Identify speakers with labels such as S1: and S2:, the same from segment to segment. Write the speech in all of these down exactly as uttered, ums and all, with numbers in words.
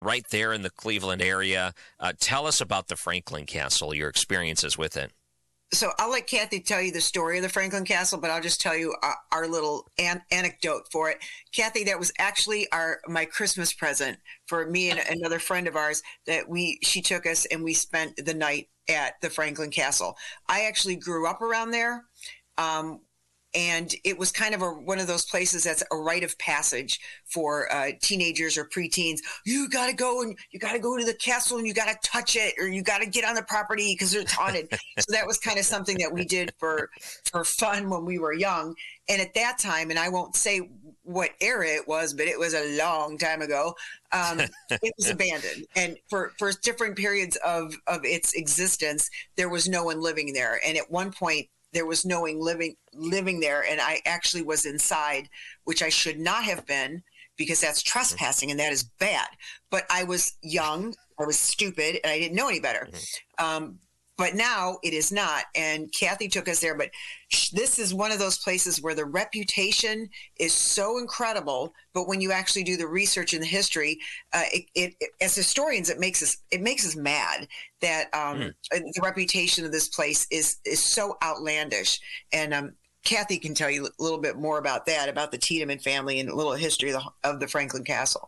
S1: right there in the Cleveland area. Uh, tell us about the Franklin Castle, your experiences with it.
S2: So I'll let Kathy tell you the story of the Franklin Castle, but I'll just tell you our, our little an- anecdote for it. Kathy, that was actually our my Christmas present for me and another friend of ours that we she took us and we spent the night at the Franklin Castle. I actually grew up around there. Um, And it was kind of a, one of those places that's a rite of passage for uh, teenagers or preteens. You got to go and you got to go to the castle and you got to touch it or you got to get on the property because it's haunted. So that was kind of something that we did for for fun when we were young. And at that time, and I won't say what era it was, but it was a long time ago, um, it was abandoned. And for, for different periods of, of its existence, there was no one living there. And at one point, there was no one living living there, and I actually was inside, which I should not have been because that's trespassing, and that is bad. But I was young, I was stupid, and I didn't know any better. Um, but now it is not, and Kathy took us there. But sh- this is one of those places where the reputation is so incredible, but when you actually do the research and the history, uh, it, it, it, as historians, it makes us it makes us mad that um, mm. the reputation of this place is is so outlandish. And um, Kathy can tell you a little bit more about that, about the Tiedemann family and a little history of the, of the Franklin Castle.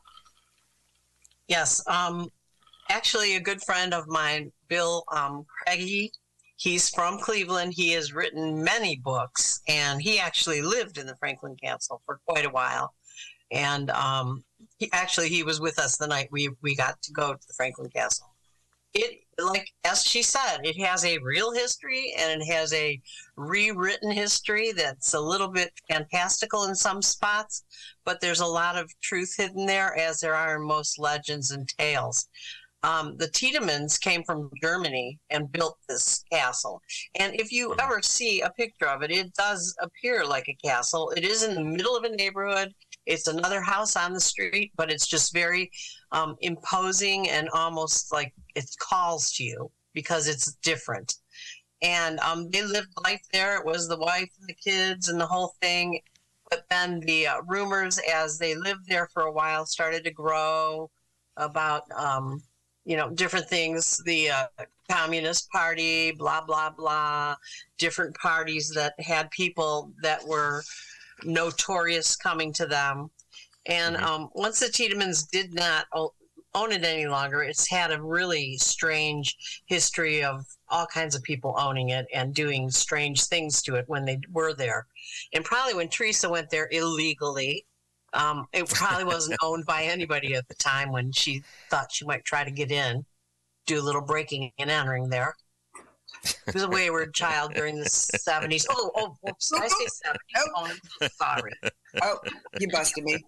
S3: Yes. Um, actually, a good friend of mine, Bill um, Craigie, he's from Cleveland. He has written many books, and he actually lived in the Franklin Castle for quite a while. And um, he, actually, he was with us the night we, we got to go to the Franklin Castle. It, like as she said, it has a real history and it has a rewritten history that's a little bit fantastical in some spots, but there's a lot of truth hidden there, as there are in most legends and tales. Um, the Tiedemans came from Germany and built this castle. And if you ever see a picture of it, it does appear like a castle. It is in the middle of a neighborhood. It's another house on the street, but it's just very um, imposing and almost like it calls to you because it's different. And um, they lived life there. It was the wife and the kids and the whole thing. But then the uh, rumors as they lived there for a while started to grow about, um, you know, different things. The uh, Communist Party, blah, blah, blah, different parties that had people that were notorious coming to them. And mm-hmm. um, once the Tiedemans did not own it any longer, it's had a really strange history of all kinds of people owning it and doing strange things to it when they were there. And probably when Teresa went there illegally, um, it probably wasn't owned by anybody at the time when she thought she might try to get in, do a little breaking and entering there. He was a wayward child during the seventies. Oh, oh, oops, did I say seventies? Oh, I'm so sorry.
S2: Oh, you busted me.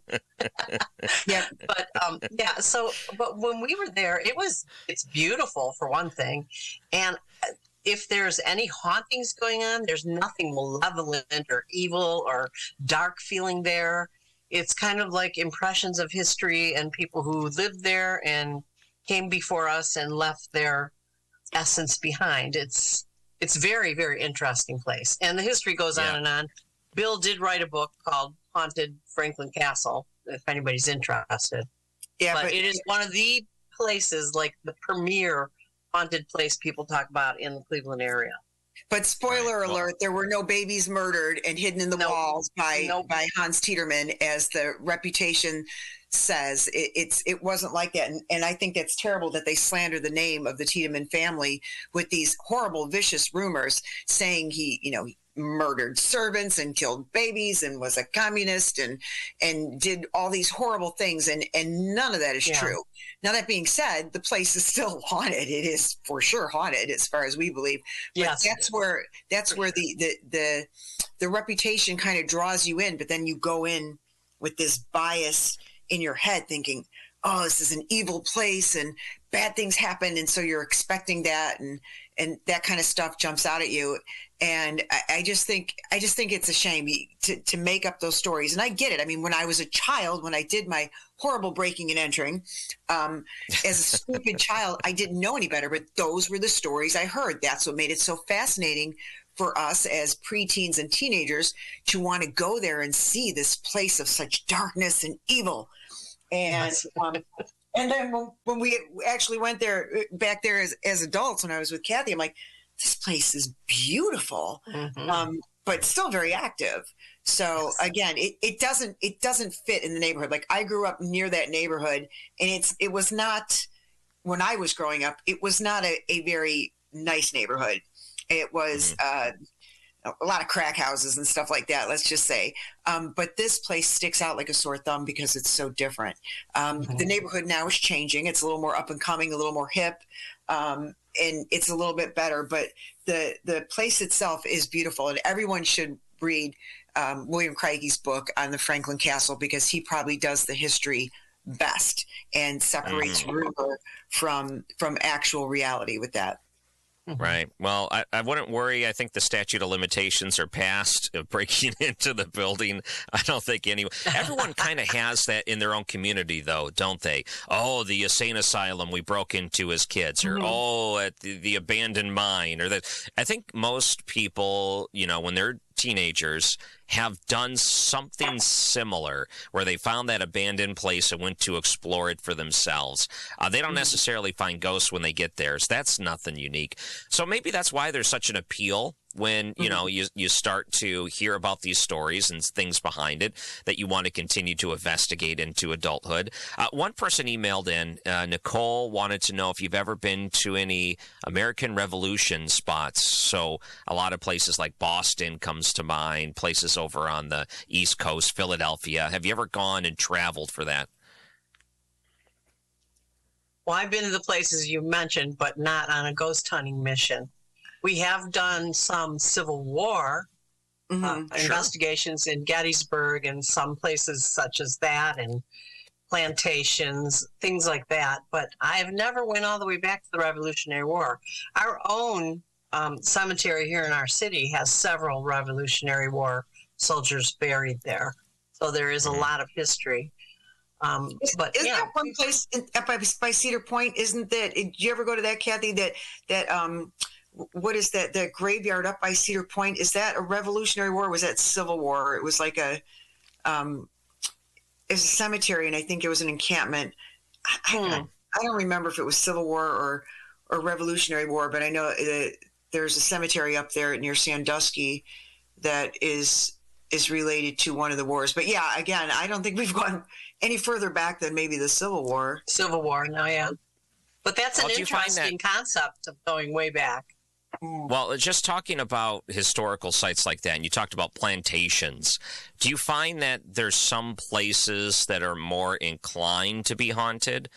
S3: Yeah, but um, yeah. So, but when we were there, it was it's beautiful for one thing, and if there's any hauntings going on, there's nothing malevolent or evil or dark feeling there. It's kind of like impressions of history and people who lived there and came before us and left their essence behind. It's it's very, very interesting place. And the history goes yeah. on and on. Bill did write a book called Haunted Franklin Castle, if anybody's interested. Yeah, but, but it is one of the places, like the premier haunted place people talk about in the Cleveland area.
S2: But spoiler right. alert, there were no babies murdered and hidden in the nope. walls by nope. by Hans Tiedemann, as the reputation says. It, it's it wasn't like that, and, and I think that's terrible that they slander the name of the Tiedemann family with these horrible, vicious rumors saying he, you know, murdered servants and killed babies and was a communist and and did all these horrible things, and and none of that is yeah. true. Now, that being said, the place is still haunted. It is for sure haunted as far as we believe. But yes. that's where that's where the the the, the reputation kind of draws you in, but then you go in with this bias in your head thinking, oh, this is an evil place and bad things happen, and so you're expecting that, and and that kind of stuff jumps out at you. And I, I just think I just think it's a shame to, to make up those stories. And I get it. I mean, when I was a child, when I did my horrible breaking and entering, um, as a stupid child, I didn't know any better. But those were the stories I heard. That's what made it so fascinating for us as preteens and teenagers to want to go there and see this place of such darkness and evil. And um, And then when, when we actually went there back there as, as adults, when I was with Kathy, I'm like, this place is beautiful, mm-hmm. um, but still very active. So again, it, it doesn't it doesn't fit in the neighborhood. Like I grew up near that neighborhood, and it's it was not when I was growing up. It was not a, a very nice neighborhood. It was uh, a lot of crack houses and stuff like that. Let's just say, um, but this place sticks out like a sore thumb because it's so different. Um, mm-hmm. The neighborhood now is changing. It's a little more up and coming, a little more hip. Um, and it's a little bit better, but the the place itself is beautiful, and everyone should read um, William Craige's book on the Franklin Castle because he probably does the history best and separates mm. rumor from from actual reality with that.
S1: Right. Well, I, I wouldn't worry. I think the statute of limitations are past of breaking into the building. I don't think anyone, everyone kind of has that in their own community, though, don't they? Oh, the insane asylum we broke into as kids, or mm-hmm. oh, at the, the abandoned mine, or that. I think most people, you know, when they're teenagers, have done something similar where they found that abandoned place and went to explore it for themselves. Uh, they don't necessarily find ghosts when they get there. So that's nothing unique. So maybe that's why there's such an appeal when, you know, you, you start to hear about these stories and things behind it that you want to continue to investigate into adulthood. Uh, one person emailed in, uh, Nicole wanted to know if you've ever been to any American Revolution spots. So a lot of places like Boston comes to mind, places over on the East Coast, Philadelphia. Have you ever gone and traveled for that?
S3: Well, I've been to the places you mentioned, but not on a ghost hunting mission. We have done some Civil War mm-hmm, uh, sure. investigations in Gettysburg and some places such as that, and plantations, things like that. But I have never went all the way back to the Revolutionary War. Our own um, cemetery here in our city has several Revolutionary War soldiers buried there. So there is a lot of history. Um, but
S2: isn't
S3: yeah.
S2: that one place in, by, by Cedar Point? Isn't that? Did you ever go to that, Kathy? That that um, what is that? The graveyard up by Cedar Point, is that a Revolutionary War? Or was that Civil War? It was like a um, it was a cemetery, and I think it was an encampment. I, I, don't, I don't remember if it was Civil War or or Revolutionary War, but I know that there's a cemetery up there near Sandusky that is is related to one of the wars. But yeah, again, I don't think we've gone any further back than maybe the Civil War.
S3: Civil War, no, yeah. But that's an well, interesting concept of going way back.
S1: Well, just talking about historical sites like that, and you talked about plantations, do you find that there's some places that are more inclined to be haunted?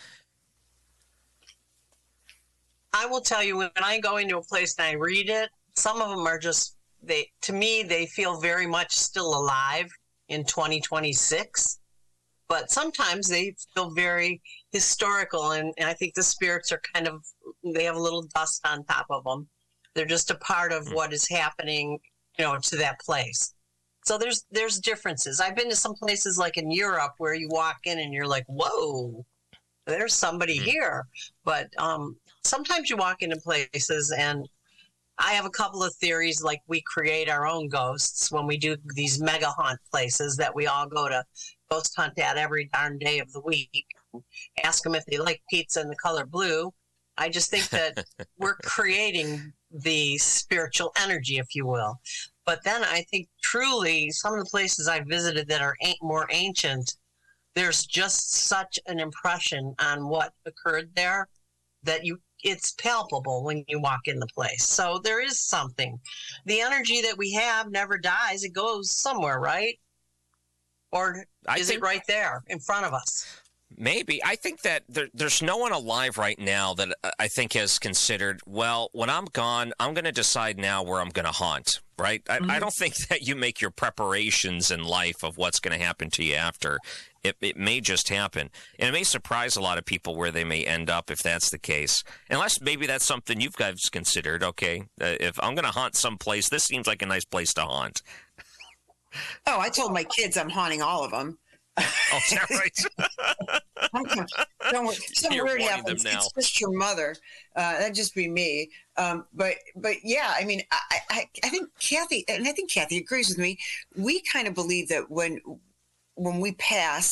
S3: I will tell you, when I go into a place and I read it, some of them are just, they to me, they feel very much still alive in twenty twenty-six. But sometimes they feel very historical, and, and I think the spirits are kind of, they have a little dust on top of them. They're just a part of what is happening, you know, to that place. So there's there's differences. I've been to some places like in Europe where you walk in and you're like, whoa, there's somebody here. But um, sometimes you walk into places, and I have a couple of theories, like we create our own ghosts when we do these mega haunt places that we all go to ghost hunt at every darn day of the week. Ask them if they like pizza in the color blue. I just think that we're creating the spiritual energy, if you will. But then I think truly some of the places I've visited that are more ancient, there's just such an impression on what occurred there that you it's palpable when you walk in the place. So there is something. The energy that we have never dies. It goes somewhere, right? Or
S1: I
S3: is
S1: think-
S3: it right there in front of us?
S1: Maybe. I think that there, there's no one alive right now that I think has considered, well, when I'm gone, I'm going to decide now where I'm going to haunt, right? I, mm-hmm. I don't think that you make your preparations in life of what's going to happen to you after. It, it may just happen. And it may surprise a lot of people where they may end up if that's the case. Unless maybe that's something you've guys considered, okay? Uh, if I'm going to haunt someplace, this seems like a nice place to haunt.
S2: Oh, I told my kids I'm haunting all of them.
S1: Oh, is that right?
S2: Don't worry. Some
S1: You're
S2: weird
S1: warning them
S2: happens.
S1: now.
S2: It's just your mother. Uh, that'd just be me. Um, but but yeah, I mean, I, I I think Kathy, and I think Kathy agrees with me. We kind of believe that when when we pass,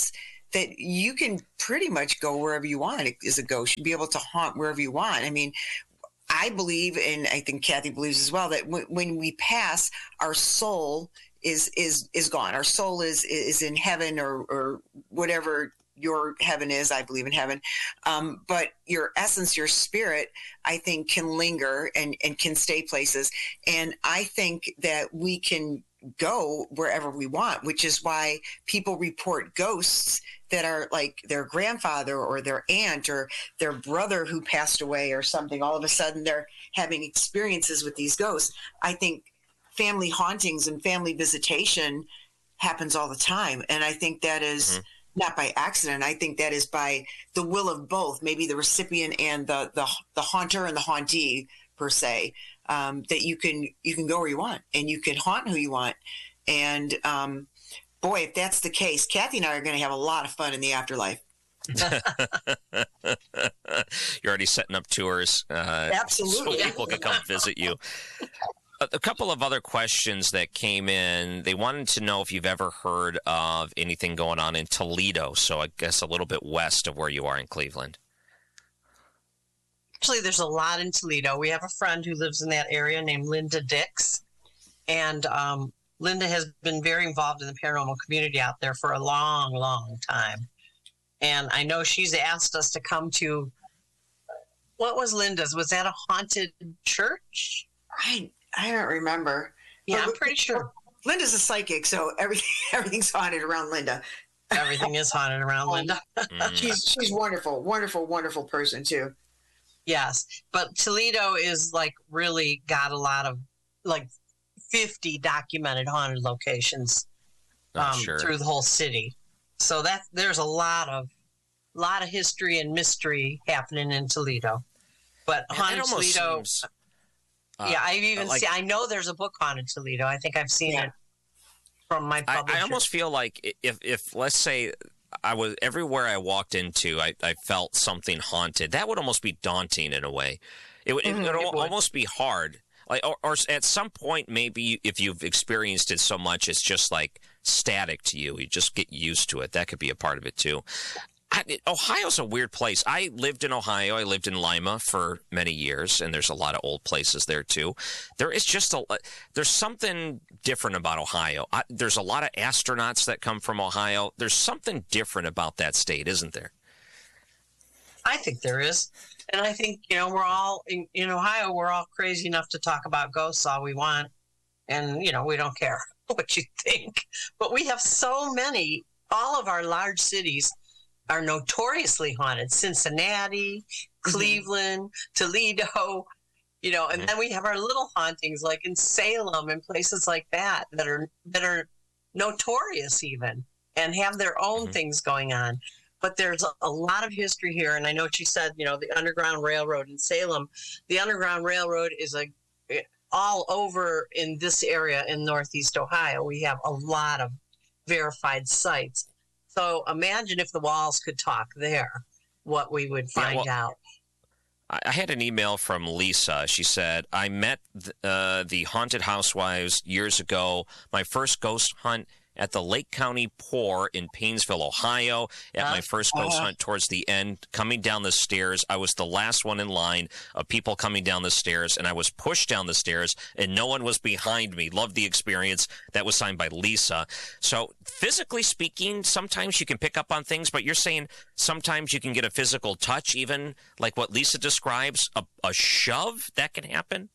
S2: that you can pretty much go wherever you want as a ghost. You'll be able to haunt wherever you want. I mean, I believe, and I think Kathy believes as well, that w- when we pass, our soul is is is gone. Our soul is is in heaven, or or whatever your heaven is. I believe in heaven, um, but your essence, your spirit, I think, can linger and and can stay places. And I think that we can go wherever we want, which is why people report ghosts that are like their grandfather or their aunt or their brother who passed away or something. All of a sudden they're having experiences with these ghosts. I think family hauntings and family visitation happens all the time. And I think that is mm-hmm. not by accident. I think that is by the will of both, maybe the recipient and the, the, the haunter and the hauntee per se. Um, that you can you can go where you want and you can haunt who you want. And um, boy, if that's the case, Kathy and I are going to have a lot of fun in the afterlife.
S1: You're already setting up tours. Uh,
S2: Absolutely.
S1: So people can come visit you. A, a couple of other questions that came in. They wanted to know if you've ever heard of anything going on in Toledo. So I guess a little bit west of where you are in Cleveland.
S3: Actually, there's a lot in Toledo. We have a friend who lives in that area named Linda Dix. And um, Linda has been very involved in the paranormal community out there for a long, long time. And I know she's asked us to come to, what was Linda's? Was that a haunted church?
S2: I I don't remember.
S3: Yeah,
S2: but
S3: I'm pretty sure.
S2: Linda's a psychic, so everything everything's haunted around Linda.
S3: Everything is haunted around Linda.
S2: she's she's wonderful, wonderful, wonderful person too.
S3: Yes, but Toledo is like really got a lot of like fifty documented haunted locations um,
S1: oh, sure.
S3: through the whole city. So that there's a lot of lot of history and mystery happening in Toledo. But
S1: Man,
S3: haunted Toledo,
S1: seems, uh,
S3: yeah, I've even
S1: like,
S3: seen. I know there's a book haunted Toledo. I think I've seen yeah. it from my publisher.
S1: I, I almost feel like if if let's say. I was everywhere I walked into, I, I felt something haunted. That would almost be daunting in a way. It would, mm-hmm, it would, it would. almost be hard. Like, or, or at some point, maybe if you've experienced it so much, it's just like static to you. You just get used to it. That could be a part of it too. I, Ohio's a weird place. I lived in Ohio. I lived in Lima for many years, and there's a lot of old places there too. There is just a there's something different about Ohio. I, there's a lot of astronauts that come from Ohio. There's something different about that state, isn't there?
S3: I think there is, and I think you know we're all in, in Ohio. We're all crazy enough to talk about ghosts all we want, and you know we don't care what you think. But we have so many. All of our large cities are notoriously haunted. Cincinnati, Cleveland, mm-hmm. Toledo, you know, and mm-hmm. then we have our little hauntings like in Salem and places like that that are that are notorious even and have their own mm-hmm. things going on. But there's a, a lot of history here, and I know what you said, you know, the Underground Railroad in Salem. The Underground Railroad is a all over in this area in Northeast Ohio. We have a lot of verified sites. So imagine if the walls could talk there, what we would find yeah, well,
S1: out. I had an email from Lisa. She said, I met uh, the Haunted Housewives years ago. My first ghost hunt at the Lake County Pour in Painesville, Ohio. At uh, my first ghost uh, hunt towards the end, coming down the stairs, I was the last one in line of people coming down the stairs, and I was pushed down the stairs, and no one was behind me. Loved the experience. That was signed by Lisa. So physically speaking, sometimes you can pick up on things, but you're saying sometimes you can get a physical touch, even like what Lisa describes, a, a shove, that can happen?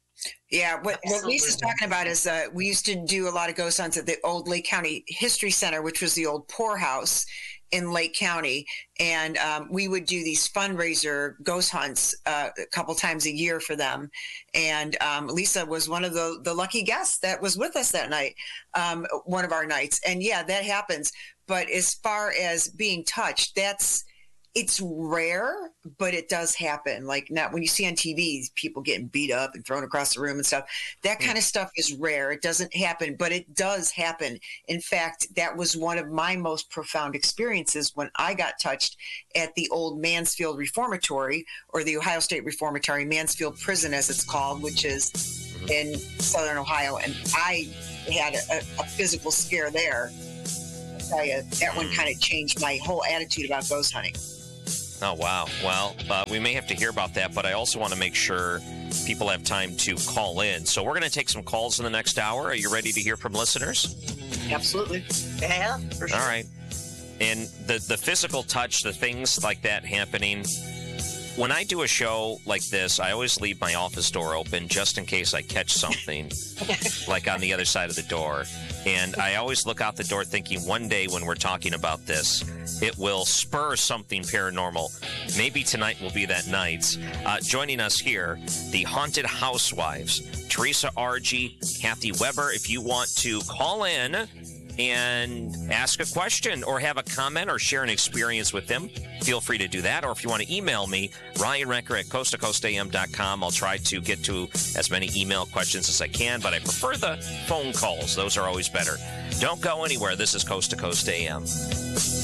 S2: Yeah, what, what Lisa's talking about is uh, we used to do a lot of ghost hunts at the old Lake County History Center, which was the old poorhouse in Lake County. And um, we would do these fundraiser ghost hunts uh, a couple times a year for them. And um, Lisa was one of the, the lucky guests that was with us that night, um, one of our nights. And yeah, that happens. But as far as being touched, that's it's rare, but it does happen. Like not when you see on T V, people getting beat up and thrown across the room and stuff. That kind of stuff is rare. It doesn't happen, but it does happen. In fact, that was one of my most profound experiences when I got touched at the old Mansfield Reformatory, or the Ohio State Reformatory, Mansfield Prison as it's called, which is in Southern Ohio. And I had a, a physical scare there. tell you, that one kind of changed my whole attitude about ghost hunting.
S1: Oh, wow. Well, uh, we may have to hear about that, but I also want to make sure people have time to call in. So we're going to take some calls in the next hour. Are you ready to hear from listeners?
S2: Absolutely.
S3: Yeah, for sure.
S1: All right. And the, the physical touch, the things like that happening. When I do a show like this, I always leave my office door open just in case I catch something like on the other side of the door. And I always look out the door thinking one day when we're talking about this, it will spur something paranormal. Maybe tonight will be that night. Uh, joining us here, the Haunted Housewives, Teresa Argy, Kathy Weber. If you want to call in and ask a question or have a comment or share an experience with them, feel free to do that. Or if you want to email me, Ryan Recker at coast to coast a m dot com. I'll try to get to as many email questions as I can, but I prefer the phone calls. Those are always better. Don't go anywhere. This is Coast to Coast A M.